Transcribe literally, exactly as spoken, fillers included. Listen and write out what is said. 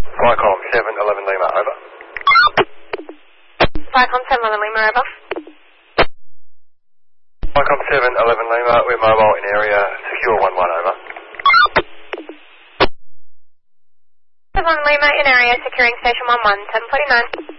Flycom seven eleven Lima, over. Flycom seven eleven Lima, over. Flycom seven eleven Lima, we're mobile in area, secure one one, over. seven Lima in area, securing station one one, seven forty-nine.